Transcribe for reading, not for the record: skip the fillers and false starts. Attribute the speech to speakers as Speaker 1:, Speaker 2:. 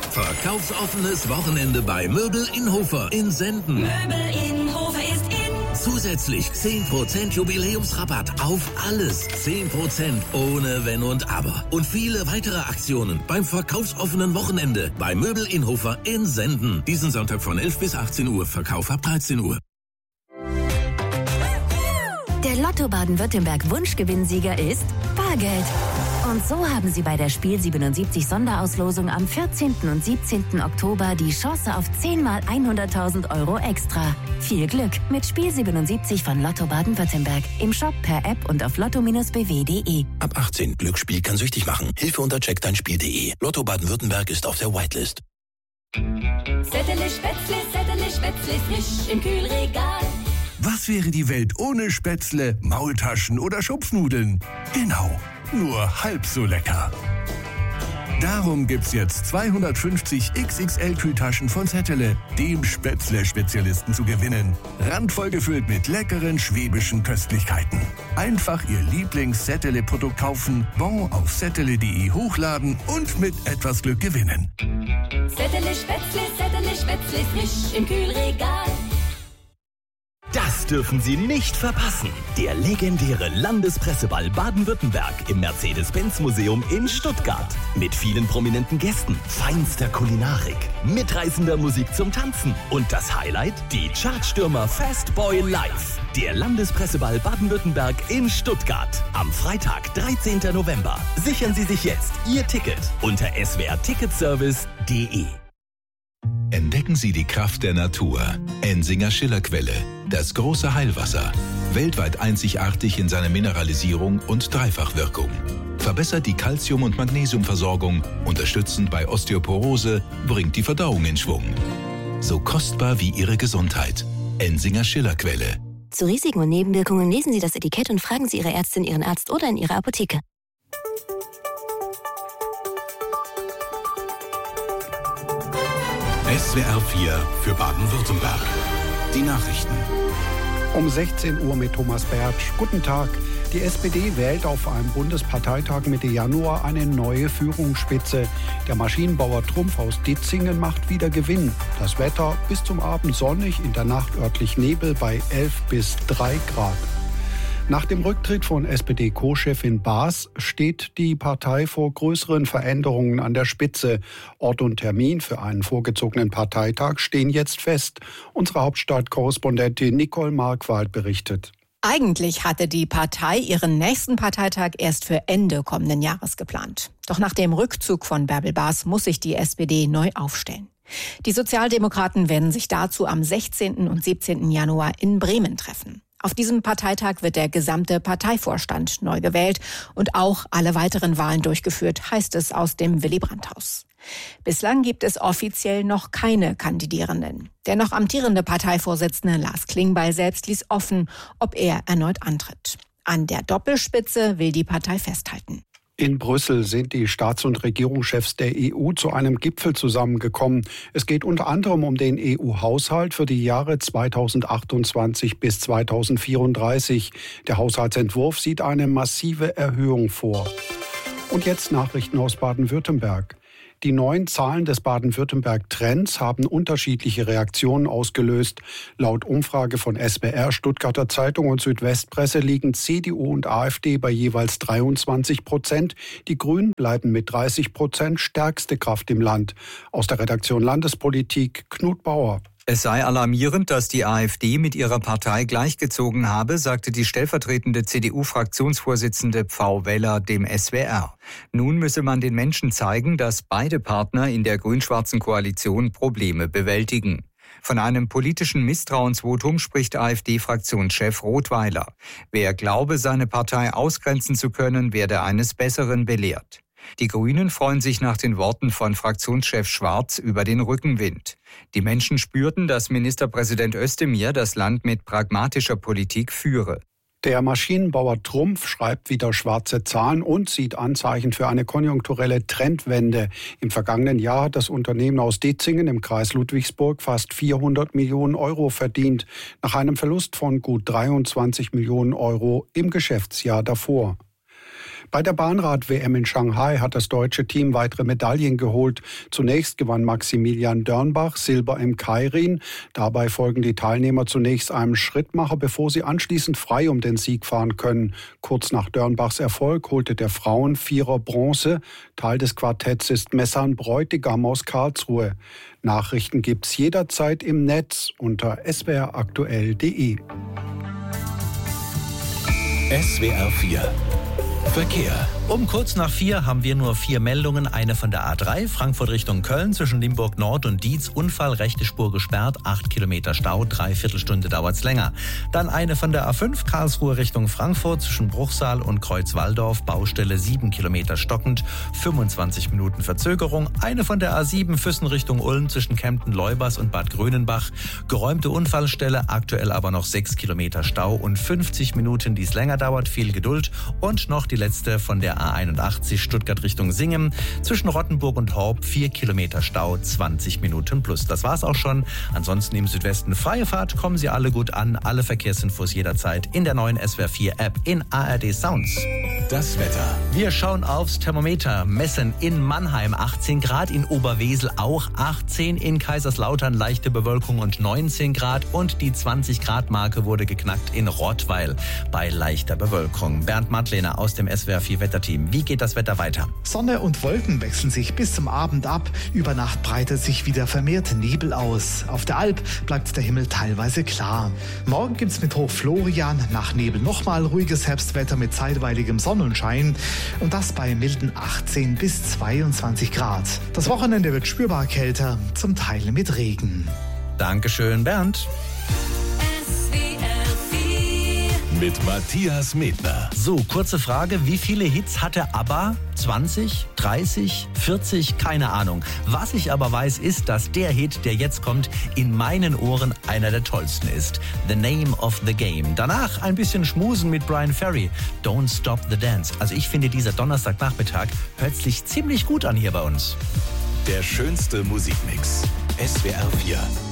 Speaker 1: Verkaufsoffenes Wochenende bei Möbel Inhofer in Senden.
Speaker 2: Möbel Inhofer ist in.
Speaker 1: Zusätzlich 10% Jubiläumsrabatt auf alles. 10% ohne Wenn und Aber. Und viele weitere Aktionen beim verkaufsoffenen Wochenende bei Möbel Inhofer in Senden. Diesen Sonntag von 11 bis 18 Uhr. Verkauf ab 13 Uhr.
Speaker 3: Der Lotto Baden-Württemberg Wunschgewinnsieger ist Bargeld. Und so haben Sie bei der Spiel 77 Sonderauslosung am 14. und 17. Oktober die Chance auf 10 mal 100.000 Euro extra. Viel Glück mit Spiel 77 von Lotto Baden-Württemberg. Im Shop, per App und auf lotto-bw.de.
Speaker 1: Ab 18. Glücksspiel kann süchtig machen. Hilfe unter checkdeinspiel.de. Lotto Baden-Württemberg ist auf der Whitelist.
Speaker 2: Zettele Spätzle, frisch im Kühlregal.
Speaker 4: Was wäre die Welt ohne Spätzle, Maultaschen oder Schupfnudeln? Genau, nur halb so lecker. Darum gibt's jetzt 250 XXL-Kühltaschen von Zettele, dem Spätzle-Spezialisten, zu gewinnen. Randvoll gefüllt mit leckeren schwäbischen Köstlichkeiten. Einfach Ihr Lieblings-Zettele-Produkt kaufen, Bon auf zettele.de hochladen und mit etwas Glück gewinnen.
Speaker 2: Zettele Spätzle, frisch im Kühlregal.
Speaker 5: Das dürfen Sie nicht verpassen. Der legendäre Landespresseball Baden-Württemberg im Mercedes-Benz-Museum in Stuttgart. Mit vielen prominenten Gästen, feinster Kulinarik, mitreißender Musik zum Tanzen und das Highlight, die Chartstürmer Fastboy Live. Der Landespresseball Baden-Württemberg in Stuttgart. Am Freitag, 13. November. Sichern Sie sich jetzt Ihr Ticket unter swrticketservice.de.
Speaker 6: Entdecken Sie die Kraft der Natur. Ensinger Schillerquelle, das große Heilwasser. Weltweit einzigartig in seiner Mineralisierung und Dreifachwirkung. Verbessert die Calcium- und Magnesiumversorgung, unterstützend bei Osteoporose, bringt die Verdauung in Schwung. So kostbar wie Ihre Gesundheit. Ensinger Schillerquelle.
Speaker 3: Zu Risiken und Nebenwirkungen lesen Sie das Etikett und fragen Sie Ihre Ärztin, Ihren Arzt oder in Ihrer Apotheke.
Speaker 7: SWR 4 für Baden-Württemberg. Die Nachrichten.
Speaker 8: Um 16 Uhr mit Thomas Bertsch. Guten Tag. Die SPD wählt auf einem Bundesparteitag Mitte Januar eine neue Führungsspitze. Der Maschinenbauer Trumpf aus Ditzingen macht wieder Gewinn. Das Wetter bis zum Abend sonnig, in der Nacht örtlich Nebel bei 11 bis 3 Grad. Nach dem Rücktritt von SPD-Co-Chefin Baas steht die Partei vor größeren Veränderungen an der Spitze. Ort und Termin für einen vorgezogenen Parteitag stehen jetzt fest. Unsere Hauptstadtkorrespondentin Nicole Markwald berichtet.
Speaker 9: Eigentlich hatte die Partei ihren nächsten Parteitag erst für Ende kommenden Jahres geplant. Doch nach dem Rückzug von Bärbel Baas muss sich die SPD neu aufstellen. Die Sozialdemokraten werden sich dazu am 16. und 17. Januar in Bremen treffen. Auf diesem Parteitag wird der gesamte Parteivorstand neu gewählt und auch alle weiteren Wahlen durchgeführt, heißt es aus dem Willy-Brandt-Haus. Bislang gibt es offiziell noch keine Kandidierenden. Der noch amtierende Parteivorsitzende Lars Klingbeil selbst ließ offen, ob er erneut antritt. An der Doppelspitze will die Partei festhalten.
Speaker 8: In Brüssel sind die Staats- und Regierungschefs der EU zu einem Gipfel zusammengekommen. Es geht unter anderem um den EU-Haushalt für die Jahre 2028 bis 2034. Der Haushaltsentwurf sieht eine massive Erhöhung vor. Und jetzt Nachrichten aus Baden-Württemberg. Die neuen Zahlen des Baden-Württemberg-Trends haben unterschiedliche Reaktionen ausgelöst. Laut Umfrage von SWR, Stuttgarter Zeitung und Südwestpresse liegen CDU und AfD bei jeweils 23%. Die Grünen bleiben mit 30% stärkste Kraft im Land. Aus der Redaktion Landespolitik Knut Bauer.
Speaker 10: Es sei alarmierend, dass die AfD mit ihrer Partei gleichgezogen habe, sagte die stellvertretende CDU-Fraktionsvorsitzende Pfau Weller dem SWR. Nun müsse man den Menschen zeigen, dass beide Partner in der grün-schwarzen Koalition Probleme bewältigen. Von einem politischen Misstrauensvotum spricht AfD-Fraktionschef Rothweiler. Wer glaube, seine Partei ausgrenzen zu können, werde eines Besseren belehrt. Die Grünen freuen sich nach den Worten von Fraktionschef Schwarz über den Rückenwind. Die Menschen spürten, dass Ministerpräsident Özdemir das Land mit pragmatischer Politik führe.
Speaker 8: Der Maschinenbauer Trumpf schreibt wieder schwarze Zahlen und sieht Anzeichen für eine konjunkturelle Trendwende. Im vergangenen Jahr hat das Unternehmen aus Ditzingen im Kreis Ludwigsburg fast 400 Millionen Euro verdient, nach einem Verlust von gut 23 Millionen Euro im Geschäftsjahr davor. Bei der Bahnrad-WM in Shanghai hat das deutsche Team weitere Medaillen geholt. Zunächst gewann Maximilian Dörnbach Silber im Keirin. Dabei folgen die Teilnehmer zunächst einem Schrittmacher, bevor sie anschließend frei um den Sieg fahren können. Kurz nach Dörnbachs Erfolg holte der Frauen-Vierer Bronze. Teil des Quartetts ist Messan Bräutigam aus Karlsruhe. Nachrichten gibt's jederzeit im Netz unter swraktuell.de.
Speaker 6: SWR 4 Verkehr.
Speaker 11: Um kurz nach 4 haben wir nur 4 Meldungen. Eine von der A3, Frankfurt Richtung Köln, zwischen Limburg Nord und Dietz. Unfall, rechte Spur gesperrt, 8 Kilometer Stau, 3/4 Stunde dauert's länger. Dann eine von der A5, Karlsruhe Richtung Frankfurt, zwischen Bruchsal und Kreuzwaldorf. Baustelle, 7 Kilometer stockend, 25 Minuten Verzögerung. Eine von der A7, Füssen Richtung Ulm, zwischen Kempten-Leubers und Bad Grönenbach. Geräumte Unfallstelle, aktuell aber noch 6 Kilometer Stau und 50 Minuten, die es länger dauert. Viel Geduld. Und noch die letzte von der A81 Stuttgart Richtung Singen. Zwischen Rottenburg und Horb 4 Kilometer Stau, 20 Minuten plus. Das war's auch schon. Ansonsten im Südwesten freie Fahrt, kommen Sie alle gut an. Alle Verkehrsinfos jederzeit in der neuen SWR 4 App in ARD Sounds.
Speaker 6: Das Wetter.
Speaker 11: Wir schauen aufs Thermometer. Messen in Mannheim 18 Grad, in Oberwesel auch 18, in Kaiserslautern leichte Bewölkung und 19 Grad und die 20 Grad Marke wurde geknackt in Rottweil bei leichter Bewölkung. Bernd Madlener aus dem SWR 4 Wetterteam. Wie geht das Wetter weiter?
Speaker 12: Sonne und Wolken wechseln sich bis zum Abend ab. Über Nacht breitet sich wieder vermehrt Nebel aus. Auf der Alp bleibt der Himmel teilweise klar. Morgen gibt's mit Hoch Florian nach Nebel nochmal ruhiges Herbstwetter mit zeitweiligem Sonnenschein. Und das bei milden 18 bis 22 Grad. Das Wochenende wird spürbar kälter, zum Teil mit Regen.
Speaker 11: Dankeschön, Bernd.
Speaker 6: Mit Matthias Medner.
Speaker 11: So, kurze Frage. Wie viele Hits hatte ABBA? 20, 30, 40? Keine Ahnung. Was ich aber weiß, ist, dass der Hit, der jetzt kommt, in meinen Ohren einer der tollsten ist. The Name of the Game. Danach ein bisschen schmusen mit Brian Ferry. Don't Stop the Dance. Also ich finde, dieser Donnerstagnachmittag hört sich ziemlich gut an hier bei uns.
Speaker 6: Der schönste Musikmix. SWR 4.